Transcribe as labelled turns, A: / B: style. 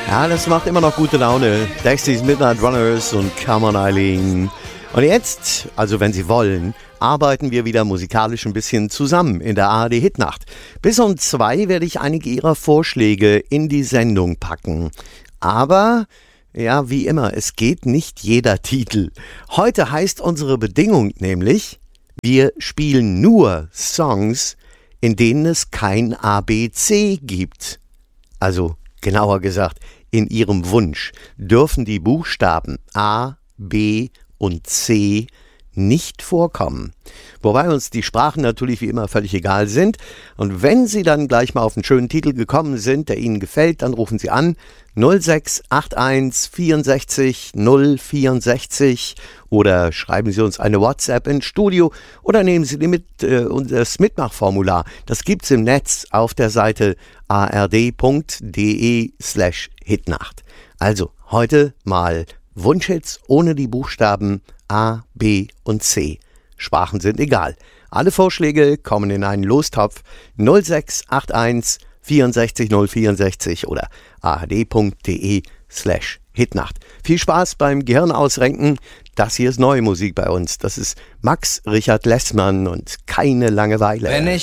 A: Ja, das macht immer noch gute Laune. Dexys Midnight Runners und Come on Eileen. Und jetzt, also wenn Sie wollen, arbeiten wir wieder musikalisch ein bisschen zusammen in der ARD Hitnacht. Bis um 2 werde ich einige Ihrer Vorschläge in die Sendung packen. Aber, ja, wie immer, es geht nicht jeder Titel. Heute heißt unsere Bedingung nämlich, wir spielen nur Songs, in denen es kein ABC gibt. Also, genauer gesagt, in Ihrem Wunsch dürfen die Buchstaben A, B und C nicht vorkommen. Wobei uns die Sprachen natürlich wie immer völlig egal sind. Und wenn Sie dann gleich mal auf einen schönen Titel gekommen sind, der Ihnen gefällt, dann rufen Sie an 0681 64 064 oder schreiben Sie uns eine WhatsApp ins Studio oder nehmen Sie das Mitmachformular. Das gibt's im Netz auf der Seite ard.de/Hitnacht. Also heute mal Wunschhits ohne die Buchstaben A, B und C. Sprachen sind egal. Alle Vorschläge kommen in einen Lostopf 0681 64 064 oder ard.de/Hitnacht. Viel Spaß beim Gehirnausrenken. Das hier ist neue Musik bei uns. Das ist Max Richard Lessmann und Keine Langeweile.
B: Wenn ich